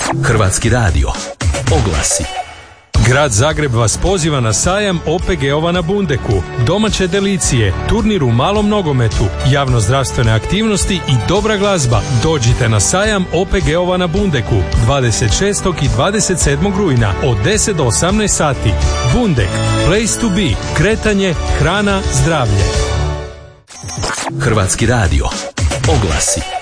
Hrvatski radio. Oglasi. Grad Zagreb vas poziva na sajam OPG-ova na Bundeku, domaće delicije, turnir u malom nogometu, javnozdravstvene aktivnosti i dobra glazba. Dođite na sajam OPG-ova na Bundeku 26. i 27. rujna od 10 do 18 sati. Bundek, place to be, kretanje, hrana, zdravlje. Hrvatski radio. Oglasi.